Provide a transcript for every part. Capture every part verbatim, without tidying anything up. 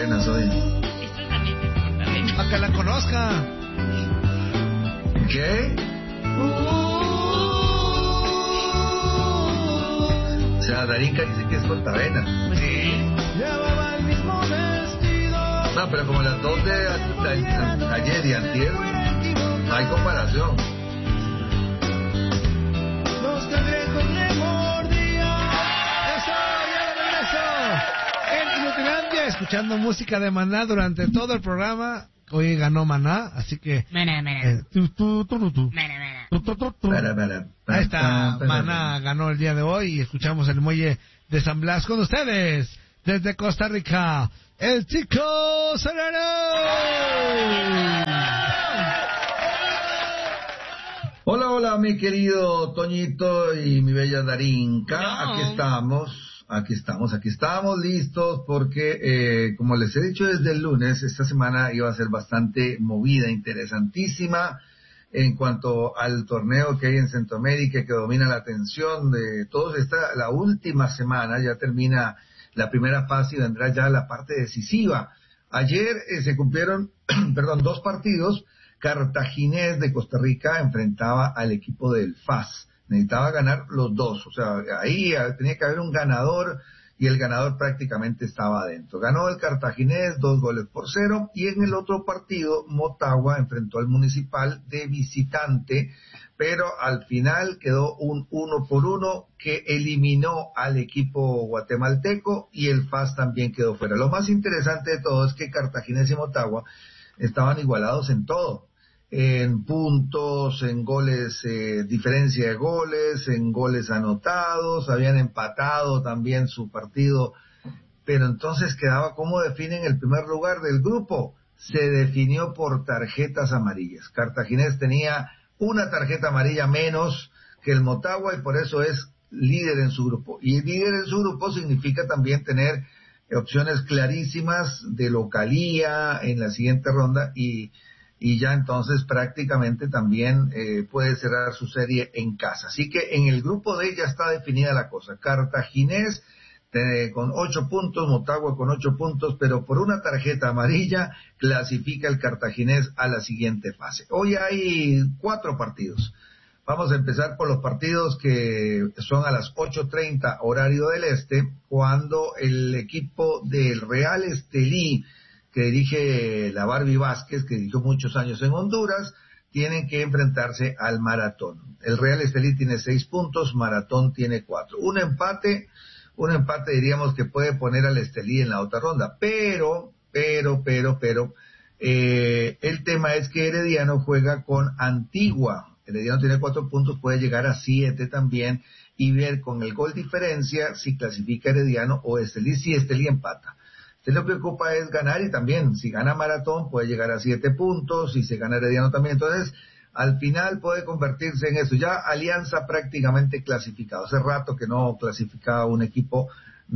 apenas hoy. Para que la conozca. ¿Qué? O sea, Darinka dice que es cortavena. Sí. Llevaba el mismo vestido. No, pero como las dos de a- a- ayer y antier, no hay comparación. Los cangrejos le mordían. Eso, ya de regreso. En Inutilandia, escuchando música de Maná durante todo el programa. Hoy ganó Maná, así que... Maná, Maná. Eh, tú, tú, tú, tú, tú. Maná, Maná. Tu, tu, tu, tu. Para, para, para, Ahí está, para, para, Maná ganó el día de hoy y escuchamos el muelle de San Blas con ustedes desde Costa Rica, el Chico Serrano. Hola, hola, mi querido Toñito y mi bella Darinka. No. Aquí estamos, aquí estamos, aquí estamos listos porque, eh, como les he dicho desde el lunes, esta semana iba a ser bastante movida, interesantísima en cuanto al torneo que hay en Centroamérica que domina la atención de todos. Esta, la última semana ya termina la primera fase y vendrá ya la parte decisiva. Ayer eh, se cumplieron, perdón, dos partidos. Cartaginés de Costa Rica enfrentaba al equipo del F A S. Necesitaba ganar los dos, o sea, ahí tenía que haber un ganador y el ganador prácticamente estaba adentro. Ganó el Cartaginés dos goles por cero y en el otro partido Motagua enfrentó al Municipal de visitante, pero al final quedó un uno por uno que eliminó al equipo guatemalteco y el F A S también quedó fuera. Lo más interesante de todo es que Cartaginés y Motagua estaban igualados en todo, en puntos, en goles, eh, diferencia de goles, en goles anotados, habían empatado también su partido, pero entonces quedaba cómo definen el primer lugar del grupo. Se definió por tarjetas amarillas. Cartaginés tenía una tarjeta amarilla menos que el Motagua y por eso es líder en su grupo. Y líder en su grupo significa también tener opciones clarísimas de localía en la siguiente ronda y, y ya entonces prácticamente también eh, puede cerrar su serie en casa. Así que en el grupo D ya está definida la cosa. Cartaginés eh, con ocho puntos, Motagua con ocho puntos, pero por una tarjeta amarilla clasifica el Cartaginés a la siguiente fase. Hoy hay cuatro partidos. Vamos a empezar por los partidos que son a las ocho treinta horario del este, cuando el equipo del Real Estelí, que dirige la Barbie Vázquez, que dirigió muchos años en Honduras, tienen que enfrentarse al Maratón. El Real Estelí tiene seis puntos, Maratón tiene cuatro. Un empate, un empate diríamos que puede poner al Estelí en la otra ronda, pero, pero, pero, pero, eh, el tema es que Herediano juega con Antigua. Herediano tiene cuatro puntos, puede llegar a siete también y ver con el gol diferencia si clasifica Herediano o Estelí, si Estelí empata. Estelí lo que ocupa es ganar y también si gana Maratón puede llegar a siete puntos y si gana Herediano también. Entonces al final puede convertirse en eso. Ya Alianza prácticamente clasificado. Hace rato que no clasificaba un equipo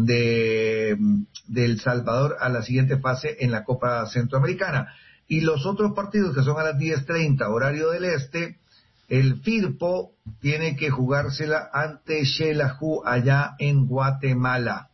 de, de El Salvador a la siguiente fase en la Copa Centroamericana. Y los otros partidos que son a las diez treinta horario del este, el Firpo tiene que jugársela ante Xelajú allá en Guatemala.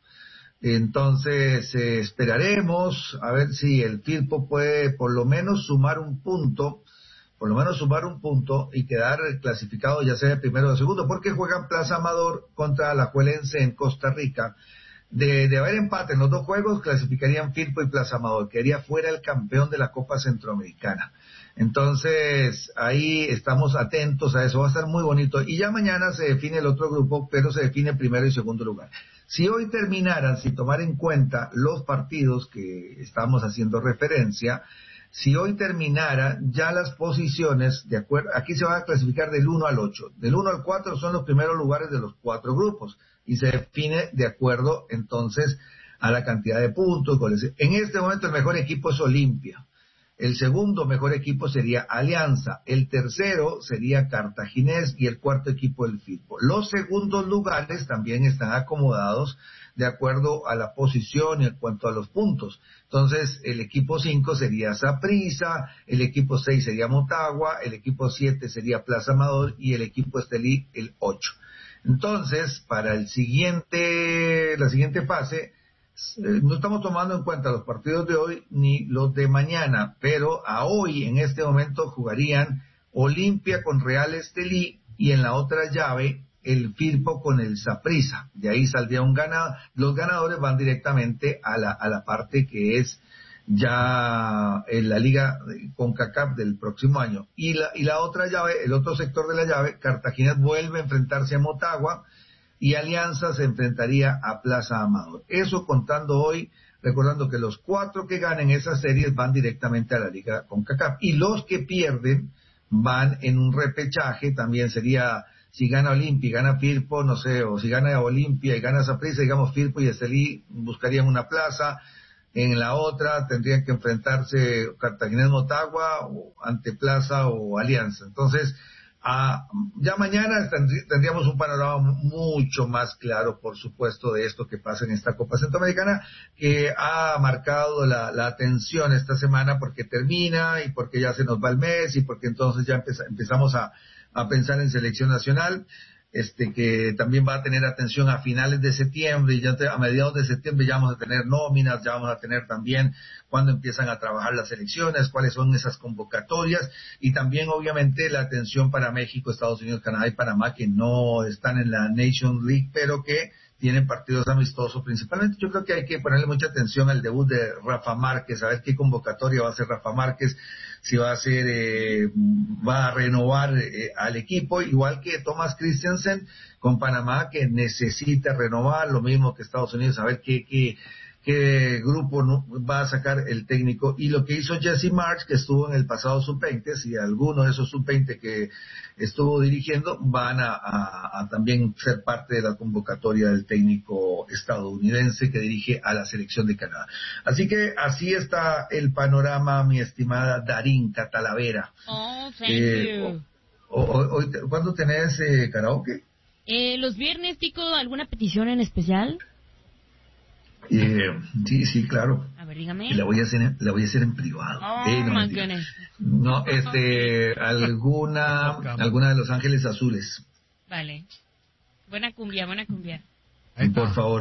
Entonces eh, esperaremos a ver si el Firpo puede por lo menos sumar un punto, por lo menos sumar un punto y quedar clasificado ya sea de primero o de segundo, porque juegan Plaza Amador contra Alajuelense en Costa Rica. De, de haber empate en los dos juegos, clasificarían Firpo y Plaza Amador, quedaría fuera el campeón de la Copa Centroamericana. Entonces, ahí estamos atentos a eso, va a estar muy bonito. Y ya mañana se define el otro grupo, pero se define primero y segundo lugar. Si hoy terminaran, sin tomar en cuenta los partidos que estamos haciendo referencia, si hoy terminara ya las posiciones, de acuerdo, aquí se va a clasificar del uno al ocho. Del uno al cuatro son los primeros lugares de los cuatro grupos y se define de acuerdo entonces a la cantidad de puntos, goles. En este momento el mejor equipo es Olimpia. El segundo mejor equipo sería Alianza, el tercero sería Cartaginés y el cuarto equipo el Firpo. Los segundos lugares también están acomodados de acuerdo a la posición y en cuanto a los puntos. Entonces, el equipo cinco sería Saprissa, el equipo seis sería Motagua, el equipo siete sería Plaza Amador y el equipo Estelí el ocho. Entonces, para el siguiente, la siguiente fase, eh, no estamos tomando en cuenta los partidos de hoy ni los de mañana, pero a hoy, en este momento, jugarían Olimpia con Real Estelí y en la otra llave el Firpo con el Saprissa. De ahí saldría un ganador. Los ganadores van directamente a la, a la parte que es ya en la Liga CONCACAF del próximo año. Y la, y la otra llave, el otro sector de la llave, Cartagena vuelve a enfrentarse a Motagua y Alianza se enfrentaría a Plaza Amador. Eso contando hoy, recordando que los cuatro que ganen esas series van directamente a la Liga CONCACAF. Y los que pierden van en un repechaje, también sería, si gana Olimpia y gana Firpo, no sé, o si gana Olimpia y gana Saprissa, digamos Firpo y Estelí buscarían una plaza. En la otra tendrían que enfrentarse Cartagena Motagua, o ante Plaza o Alianza. Entonces, ah, ya mañana tendríamos un panorama mucho más claro, por supuesto, de esto que pasa en esta Copa Centroamericana, que ha marcado la, la atención esta semana porque termina y porque ya se nos va el mes y porque entonces ya empeza, empezamos a, a pensar en selección nacional. Este, que también va a tener atención a finales de septiembre y ya te, a mediados de septiembre ya vamos a tener nóminas, ya vamos a tener también cuando empiezan a trabajar las elecciones, cuáles son esas convocatorias y también obviamente la atención para México, Estados Unidos, Canadá y Panamá que no están en la Nations League pero que tienen partidos amistosos principalmente. Yo creo que hay que ponerle mucha atención al debut de Rafa Márquez, a ver qué convocatoria va a hacer Rafa Márquez, si va a hacer, eh, va a renovar eh, al equipo, igual que Thomas Christensen con Panamá, que necesita renovar, lo mismo que Estados Unidos, a ver qué, qué, qué grupo no, va a sacar el técnico. Y lo que hizo Jesse Marsch, que estuvo en el pasado sub veinte, si alguno de esos sub veinte que estuvo dirigiendo van a, a, a también ser parte de la convocatoria del técnico estadounidense que dirige a la selección de Canadá. Así que así está el panorama, mi estimada Darín Catalavera. Oh, thank eh, you. O, o, o, ¿Cuándo tenés eh, karaoke? Eh, los viernes, Tico, ¿alguna petición en especial? Eh, sí, sí, claro. A ver, dígame. Y la voy a hacer, en, la voy a hacer en privado. Oh, eh, no, my goodness. no, este, alguna, alguna de Los Ángeles Azules. Vale. Buena cumbia, buena cumbia. Por favor.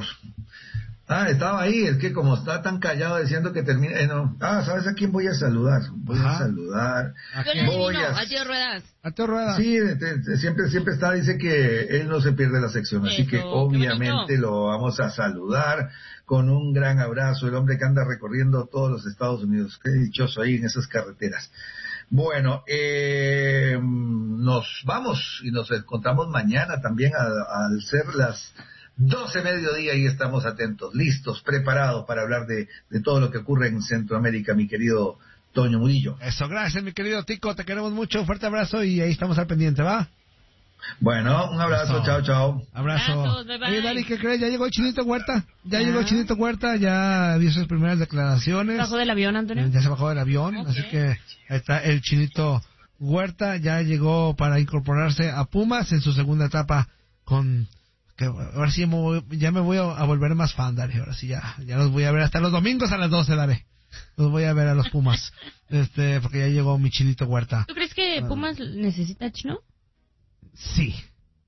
Ah, estaba ahí, es que como está tan callado diciendo que termina, eh, no. Ah, ¿sabes a quién voy a saludar? Voy Ajá. a saludar. ¿A quién? Voy a... a Tío Ruedas. A Tío Ruedas. Sí, te, te, siempre siempre está, dice que él no se pierde la sección, así Eso, que obviamente lo vamos a saludar con un gran abrazo, el hombre que anda recorriendo todos los Estados Unidos. Qué dichoso ahí en esas carreteras. Bueno, eh, nos vamos y nos encontramos mañana también a, al ser las doce mediodía y estamos atentos, listos, preparados para hablar de, de todo lo que ocurre en Centroamérica, mi querido Toño Murillo. Eso, gracias, mi querido Tico, te queremos mucho, un fuerte abrazo y ahí estamos al pendiente, ¿va? Bueno, un abrazo, Eso. chao, chao. Abrazo. Abrazos, bye, bye. Oye, Dani, ¿qué crees? Ya llegó el Chinito Huerta, ya, ya llegó el Chinito Huerta, ya dio sus primeras declaraciones. ¿Bajó del avión, Antonio? Ya se bajó del avión, okay. Así que ahí está el Chinito Huerta, ya llegó para incorporarse a Pumas en su segunda etapa con... que ahora sí ya me voy, ya me voy a volver más fan, Dani, ahora sí ya, ya los voy a ver hasta los domingos a las doce, Dani. Los voy a ver a los Pumas, este, porque ya llegó mi Chinito Huerta. ¿Tú crees que Pumas uh, necesita Chino? Sí.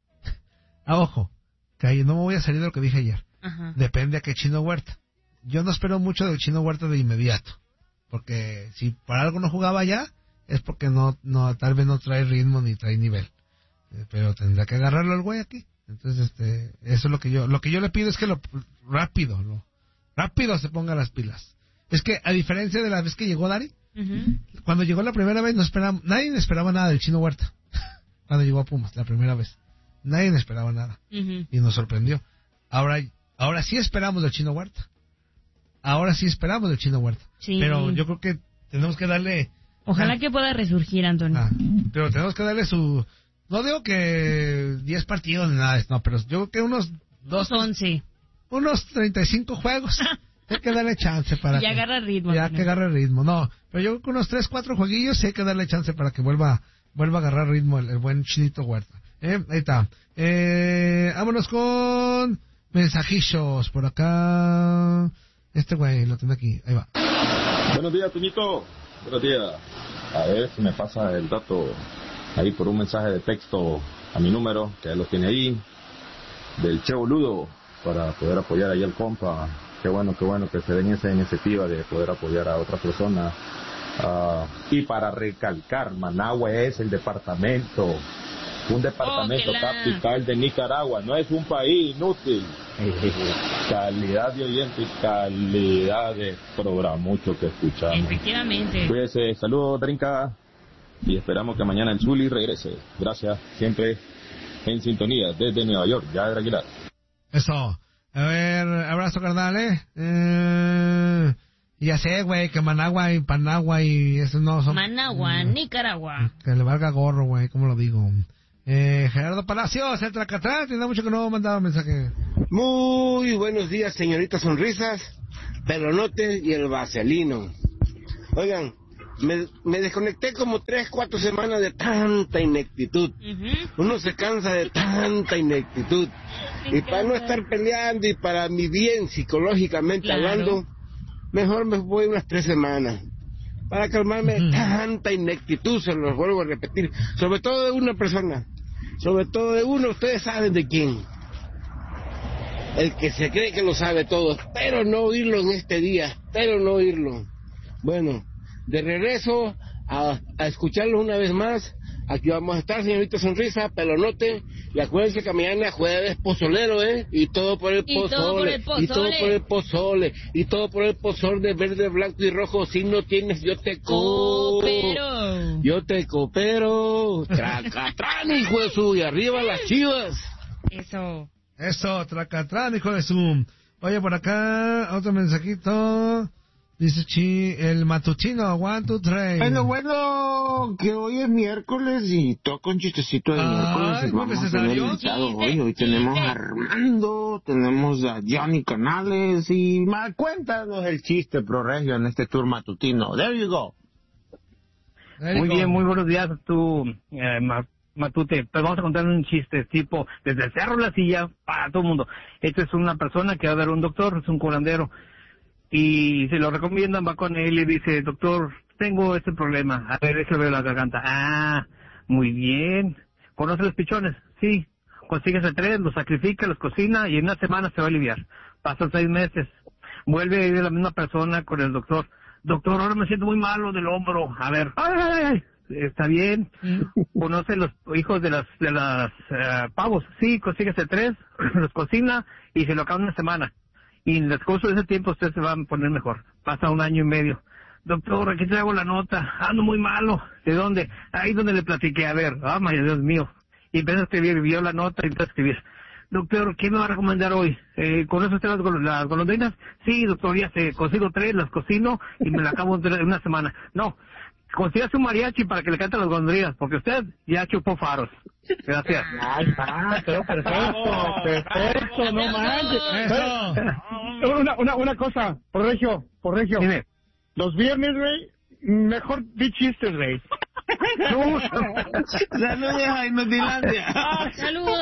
Ah, ojo, que ahí no me voy a salir de lo que dije ayer. Ajá. Depende a qué Chino Huerta. Yo no espero mucho del Chino Huerta de inmediato, porque si para algo no jugaba ya, es porque no, no, tal vez no trae ritmo ni trae nivel. Eh, pero tendrá que agarrarlo el güey aquí. Entonces, este, eso es lo que yo, lo que yo le pido es que lo rápido, lo rápido se ponga las pilas. Es que a diferencia de la vez que llegó Dari, uh-huh. cuando llegó la primera vez no esperaba, nadie esperaba nada del Chino Huerta. Cuando llegó a Pumas la primera vez, nadie esperaba nada uh-huh. y nos sorprendió. Ahora, ahora sí esperamos del Chino Huerta. Ahora sí esperamos del Chino Huerta. Sí. Pero yo creo que tenemos que darle. Ojalá ah, que pueda resurgir, Antonio. Ah, pero tenemos que darle su. No digo que diez partidos ni nada, no, pero yo creo que unos dos, once, unos treinta y cinco juegos. Hay que darle chance para ya que agarre ritmo. Ya que agarre ritmo, no. Pero yo creo que unos tres, cuatro jueguillos sí hay que darle chance para que vuelva, vuelva a agarrar ritmo el, el buen Chinito Huerta. Eh, ahí está. Eh, vámonos con mensajillos por acá. Este güey lo tiene aquí, ahí va. Buenos días, Toñito. Buenos días. A ver si me pasa el dato ahí por un mensaje de texto a mi número, que él lo tiene ahí, del Che Boludo, para poder apoyar ahí al compa qué bueno, qué bueno que se den esa iniciativa de poder apoyar a otras personas. Uh, y para recalcar, Managua es el departamento, un departamento oh, capital de Nicaragua, no es un país inútil. Calidad de oyente y calidad de programa, mucho que escuchamos. Efectivamente. Cuídese, saludos, Drinka, y esperamos que mañana el Zuli regrese. Gracias, siempre en sintonía desde Nueva York, ya de Aguilar. Eso. A ver, abrazo, carnal, ¿eh? eh ya sé, güey, que Managua y Panagua y eso no son... Managua, mm, Nicaragua. Que le valga gorro, güey, ¿cómo lo digo? Eh, Gerardo Palacios, el Tracatrán, tiene mucho que no mandaba mensaje. Muy buenos días, señoritas sonrisas, pelonotes y el vaselino. Oigan, me, me desconecté como tres, cuatro semanas de tanta ineptitud. Uh-huh. Uno se cansa de tanta ineptitud. Me y encanta. Para no estar peleando y para mi bien psicológicamente claro. hablando, mejor me voy unas tres semanas. Para calmarme de uh-huh. tanta ineptitud, se los vuelvo a repetir. Sobre todo de una persona. Sobre todo de uno, ustedes saben de quién. El que se cree que lo sabe todo. Espero no oírlo en este día. Espero no oírlo. Bueno, de regreso a, a escucharlo una vez más. Aquí vamos a estar, señorita Sonrisa, pelonote. Y acuérdense que mañana jueves pozolero, ¿eh? Y todo por el pozole. Y todo por el pozole. Y todo por el pozole de verde, blanco y rojo. Si no tienes, yo te coopero. Yo te coopero. Tracatrán, hijo de su. Y arriba las Chivas. Eso. Eso, Tracatrán, hijo de su. Oye, por acá, otro mensajito. Dice Chi, el matutino, one, two, three. Bueno, bueno, que hoy es miércoles y toca un chistecito de miércoles. Ay, vamos a tener invitado hoy. Hoy tenemos a Armando, tenemos a Johnny Canales y más, cuéntanos el chiste pro regio en este tour matutino. There you go. There you muy go. Bien, muy buenos días a tu eh, Matute. Pues vamos a contar un chiste tipo desde el Cerro La Silla para todo el mundo. Esta es una persona que va a ver a un doctor, es un curandero. Y se lo recomiendan, va con él y dice, doctor, tengo este problema, a ver, déjame ver la garganta. Ah, muy bien. ¿Conoce los pichones? Sí. Consíguese tres, los sacrifica, los cocina y en una semana se va a aliviar. Pasan seis meses. Vuelve a ir la misma persona con el doctor. Doctor, ahora me siento muy malo del hombro. A ver, ay, ay, ay. Está bien. ¿Conoce los hijos de las de las uh, pavos? Sí, consíguese tres, los cocina y se lo acaba en una semana. Y en el curso de ese tiempo usted se va a poner mejor. Pasa un año y medio. Doctor, aquí traigo la nota. Ando muy malo. ¿De dónde? Ahí donde le platiqué. A ver, ah, oh, Dios mío. Y empezó a escribir, vio la nota y empezó a escribir. Doctor, ¿qué me va a recomendar hoy? Eh, ¿Conoce usted las, gol- las golondrinas? Sí, doctor, ya sé. Consigo tres, las cocino y me la acabo en una semana. No, consígase un mariachi para que le cante las golondrinas, porque usted ya chupó faros. Gracias. Ay, ah, pero perfecto, perfecto, no manches. Eso. Una, una, una cosa, por Regio, por Regio. Dime. Los viernes, güey, mejor di chistes, güey. No, saludos a Inutilandia. Saludos,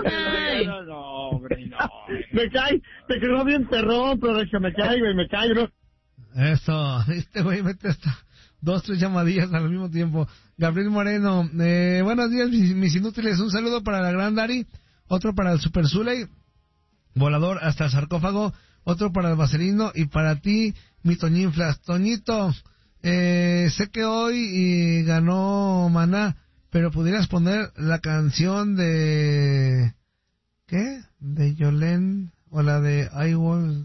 no, no, hombre, no. Me cae, te quedó bien perrón, pero Regio, me cae, güey, me cae, bro. Eso, este güey mete hasta dos, tres llamadillas al mismo tiempo. Gabriel Moreno, eh, buenos días mis, mis inútiles, un saludo para la Gran Dari, otro para el Super Zuley, volador hasta el sarcófago, otro para el Vaselino y para ti, mi Toñinflas. Toñito, eh, sé que hoy y ganó Maná, pero pudieras poner la canción de... ¿qué? De Yolén o la de I Was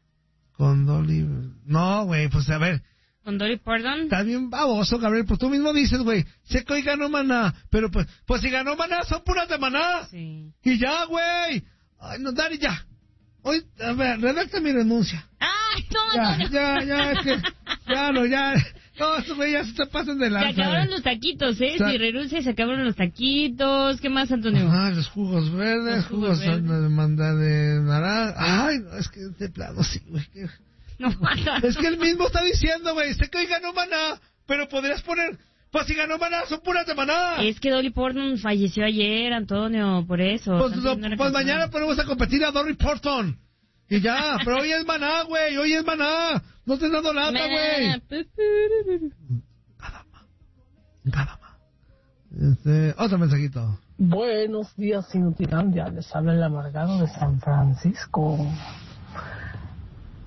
con Dolly. No, güey, pues a ver. ¿Con Dolly Parton? Está bien baboso, Gabriel, pues tú mismo dices, güey, sé que hoy ganó Maná, pero pues, pues si ganó Maná, son puras de Maná. Sí. Y ya, güey. Ay, no, Dari, ya. Hoy, a ver, redacta mi renuncia. ¡Ay, no, Ya, no, no! ya, ya, es que, ya, no, ya. No, estos güey ya se te pasan de Se lanza. acabaron güey. los taquitos, ¿eh? O sea- Si renuncia, se acabaron los taquitos. ¿Qué más, Antonio? Ah, los jugos verdes, Los jugos, jugos verdes. de manda de naranja. Ay, no, es que de plano sí, güey. que- No, no, Es que él mismo está diciendo, güey, sé que hoy ganó Maná, pero podrías poner, pues si ganó Maná, son puras de Maná. Es que Dolly Parton falleció ayer, Antonio, por eso. Pues, Están no, pidiendo la pues canción. mañana ponemos a competir a Dolly Parton. Y ya, pero hoy es Maná, güey, hoy es Maná. No te dando lata, güey. Cada más. Este, otro mensajito. Buenos días, Inutilandia. Les habla el amargado de San Francisco.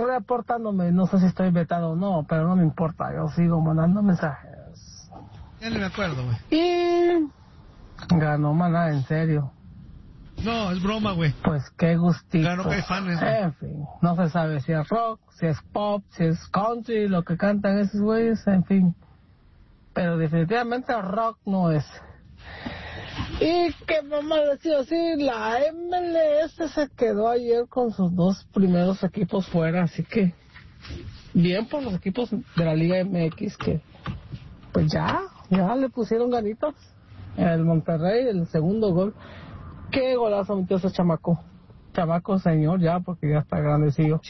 estoy aportándome, no sé si estoy vetado o no, pero no me importa, yo sigo mandando mensajes. Ya ni me acuerdo, güey. Y ganó Maná, en serio. No, es broma, güey. Pues qué gustito. Ganó Caifanes, güey. En fin, no se sabe si es rock, si es pop, si es country, lo que cantan esos güeyes, en fin. Pero definitivamente rock no es. Y que vamos a decir así, la M L S se quedó ayer con sus dos primeros equipos fuera, así que bien por los equipos de la Liga M X que pues ya, ya le pusieron ganitas. El Monterrey, el segundo gol. Qué golazo metió ese chamaco. Chamaco señor ya, porque ya está grandecillo.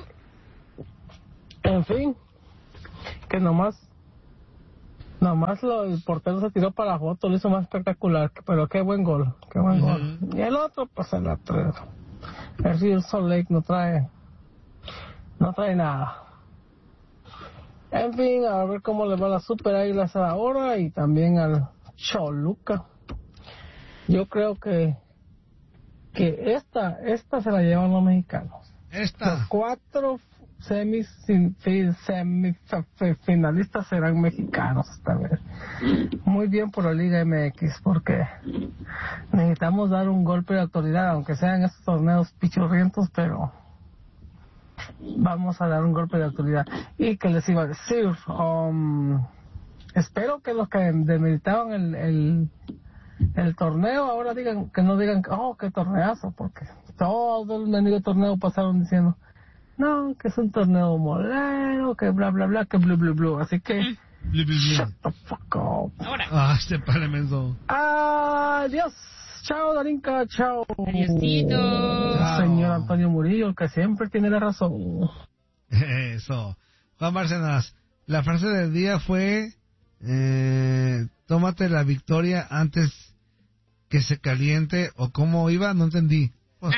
En fin, que nomás Nomás lo, el portero se tiró para la foto, lo hizo más espectacular, pero qué buen gol, qué buen uh-huh. gol. Y el otro, pues el otro, el Real Salt Lake no trae, no trae nada. En fin, a ver cómo le va a la Super Águilas ahora y también al Choluca. Yo creo que, que esta, esta se la llevan los mexicanos. Esta. Los cuatro semis semifinalistas serán mexicanos esta vez. Muy bien por la Liga M X, porque necesitamos dar un golpe de autoridad, aunque sean estos torneos pichurrientos, pero vamos a dar un golpe de autoridad. Y que les iba a decir, um, espero que los que demeritaban el, el el torneo ahora digan, que no digan, oh, qué torneazo, porque todo el mendigo torneo pasaron diciendo no, que es un torneo molero, que bla bla bla, que blu blu blu, así que blu, blu, blu. Shut the fuck up. Ahora. Ah, este parlamento. Adiós, chao Darinka, chao. Adiósito. Señor Antonio Murillo, que siempre tiene la razón. Eso. Juan Bárcenas, la frase del día fue eh, tómate la victoria antes que se caliente, o cómo iba, no entendí. Pues,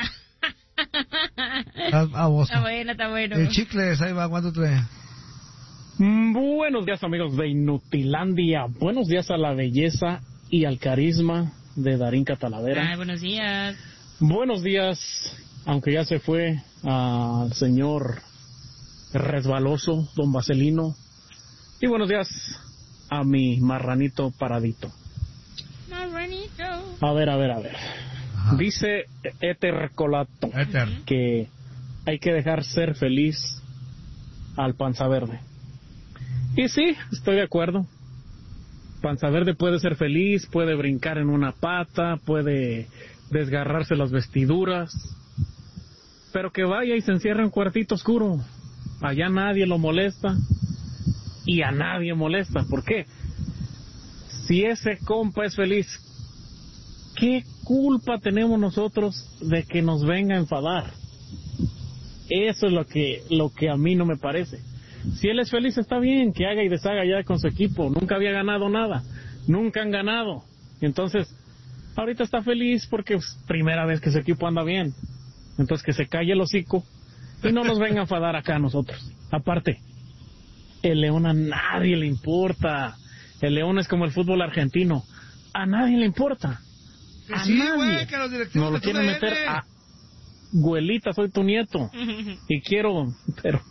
Ah, vos. Está bueno, está bueno. El Chicles, ahí va, ¿cuánto trae? Buenos días, amigos de Inutilandia. Buenos días a la belleza y al carisma de Darinka Talavera. Ay, buenos días. Buenos días, aunque ya se fue, al señor resbaloso, don Vaselino. Y buenos días a mi marranito paradito. Marranito. A ver, a ver, a ver. Ajá. Dice Éter Colato Éter. que hay que dejar ser feliz al Panza Verde. Y sí, estoy de acuerdo. Panza Verde puede ser feliz, puede brincar en una pata, puede desgarrarse las vestiduras, pero que vaya y se encierre en un cuartito oscuro. Allá nadie lo molesta y a nadie molesta. ¿Por qué? Si ese compa es feliz, ¿qué culpa tenemos nosotros de que nos venga a enfadar? Eso es lo que, lo que a mí no me parece. Si él es feliz, está bien, que haga y deshaga ya con su equipo. Nunca había ganado nada, nunca han ganado. Entonces, ahorita está feliz porque es primera vez que su equipo anda bien. Entonces, que se calle el hocico y no nos venga a enfadar acá a nosotros. Aparte, el León a nadie le importa. El León es como el fútbol argentino, a nadie le importa. A sí, nadie. Wey, que los directivos no lo quieren meter N. a güelita, soy tu nieto y quiero, pero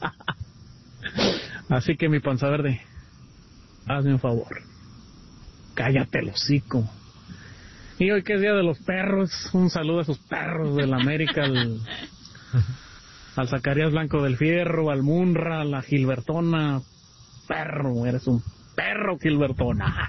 así que mi Panza Verde, hazme un favor, cállate el hocico. Y hoy que es día de los perros, un saludo a esos perros del América, al, al Zacarías Blanco del Fierro, al Munra, a la Gilbertona. Perro, eres un perro, Gilbertona.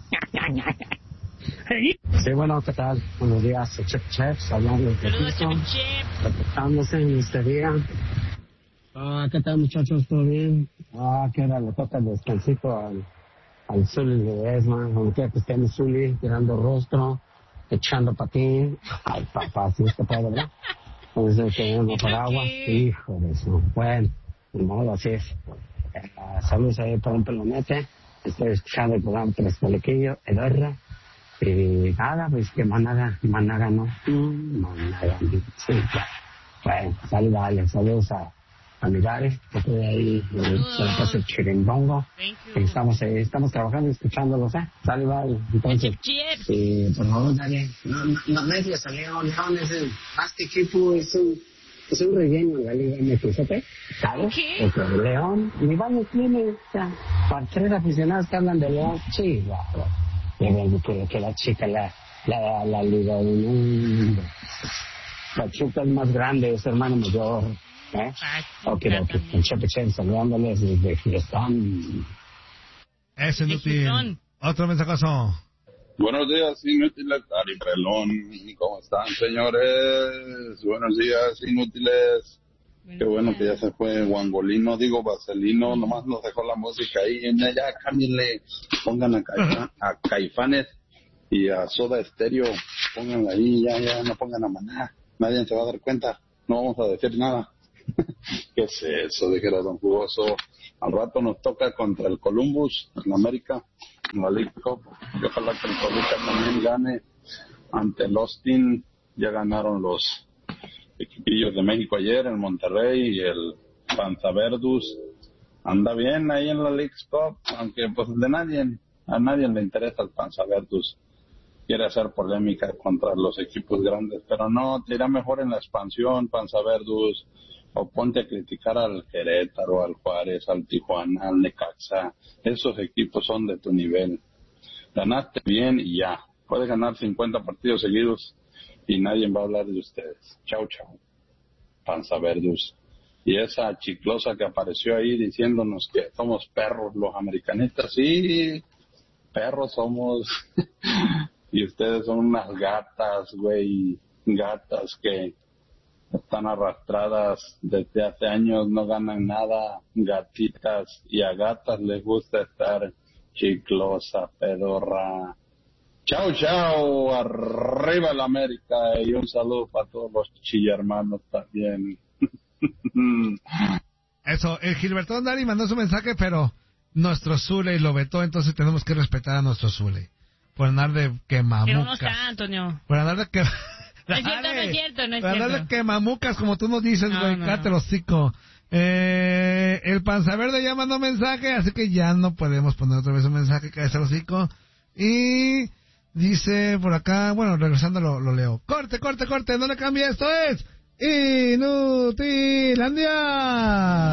Sí, bueno, ¿qué tal? Buenos días, Chef Chefs, hablando de Cristo, reportándose en este día. Ah, ¿qué tal, muchachos? ¿Todo bien? Ah, que ahora le toca el descansito al, al Zuli de Esma, aunque que esté en Zuli, tirando rostro, echando patín. Ay, papá, sí, este padre, ¿verdad? Entonces, teniendo paraguas, hijo de eso. Bueno, de modo, así es. Eh, saludos ahí para un pelonete. Estoy escuchando el programa Tres Pelequillo, el R. Y nada, pues que Managa, Managa no, Managa, sí, claro. Bueno, saludos, saludos a, a Migares, que estoy ahí, se la pasa el chirimbongo. Estamos ahí, estamos trabajando y escuchándolos, ¿eh? Saludos, entonces, y por favor, dale, no, no, no, nadie salió, León es el más que equipo, es un, Es un relleno en la Liga M X, ¿ok? ¿Sabes? ¿Qué? Porque León, mi baño tiene, o sea, para tres aficionados que hablan de León, chihuahua. Que, que la chica, la, la, la Liga uno, Pachuca es más grande, es hermano mayor, ¿eh? Ok, ok, el Chepe Chen saludándoles desde Fiestón. Es inútil. Otro mensajazo. Buenos días, inútiles, Ari Pelón. ¿Cómo están, señores? Buenos días, inútiles. Buenos Qué bueno días. Que ya se fue Guangolino, digo Vaselino, nomás nos dejó la música ahí. Ya, cámbienle, pongan a, Caifa, a Caifanes y a Soda Stereo, pónganla ahí, ya, ya, no pongan a Maná. Nadie se va a dar cuenta, no vamos a decir nada. ¿Qué es eso? Dijera Don Jugoso. Al rato nos toca contra el Columbus en América, en la League Cup. Y ojalá que el Toluca también gane ante el Austin. Ya ganaron los equipillos de México ayer, el Monterrey y el Panzaverdus. Anda bien ahí en la League Cup, aunque pues de nadie, a nadie le interesa el Panzaverdus. Quiere hacer polémica contra los equipos grandes, pero no, te irá mejor en la expansión, Panzaverdus. O ponte a criticar al Querétaro, al Juárez, al Tijuana, al Necaxa. Esos equipos son de tu nivel. Ganaste bien y ya. Puedes ganar cincuenta partidos seguidos y nadie va a hablar de ustedes. Chau, chau. Panzaverdus. Y esa chiclosa que apareció ahí diciéndonos que somos perros los americanistas. Sí, perros somos. Y ustedes son unas gatas, güey. Gatas que están arrastradas desde hace años, no ganan nada, gatitas, y a gatas les gusta estar chiclosa, pedorra. Chao, chao, arriba la América, y un saludo para todos los chillermanos también. Eso, el Gilberto Dari mandó su mensaje, pero nuestro Zule lo vetó, entonces tenemos que respetar a nuestro Zule. Por andar de quemamucas. Pero no está, Antonio. Por andar de quemamucas. No es cierto, no es cierto, no es Para cierto. darle quemamucas, como tú nos dices, güey, no, cállate no. los hocico. Eh, el Panzaverde ya mandó mensaje, así que ya no podemos poner otra vez un mensaje, cállate los hocico. Y dice por acá, bueno, regresando lo, lo leo. Corte, corte, corte, no le cambie, esto es Inutilandia.